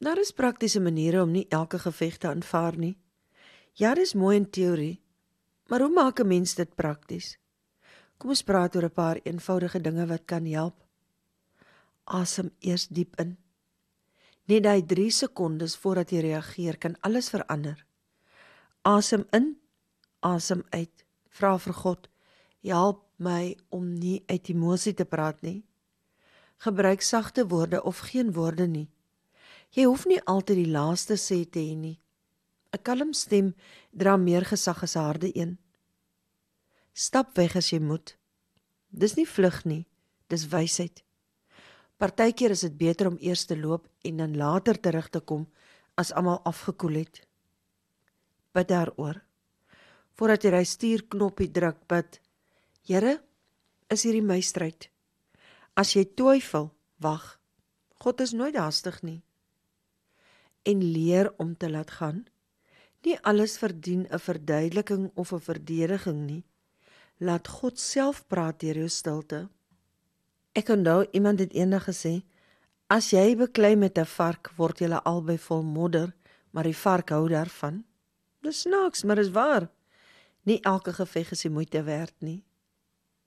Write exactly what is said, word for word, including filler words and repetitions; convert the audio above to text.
Daar is praktiese maniere om nie elke geveg te aanvaar nie. Ja, dis mooi in teorie, maar hoe maak 'n mens dit prakties? Kom ons praat oor 'n paar eenvoudige dinge wat kan help. Asem eers diep in. Net daai drie sekondes voordat jy reageer, kan alles verander. Asem in, asem uit. Vra vir God, help my om nie uit emosie te praat nie. Gebruik sagte woorde of geen woorde nie. Jy hoef nie altyd die laaste sê te hê nie. 'n Kalm stem dra meer gesag as 'n harde een. Stap weg as jy moet. Dis nie vlug nie, dis wysheid. Partykeer is dit beter om eers te loop en dan later terug te kom as almal afgekoel het. Bid daaroor. Voordat jy die stuurknoppie druk, bid, Here, is hierdie my stryd? As jy twyfel, wag. God is nooit haastig nie. En leer om te laat gaan. Nie alles verdien 'n verduideliking of 'n verdediging nie. Laat God self praat deur jou stilte. Ek onthou iemand het eendag gesê, as jy beklei met 'n vark, word julle albei vol modder, maar die vark hou daarvan. Dis snaaks, maar is waar. Nie elke geveg is die moeite werd nie.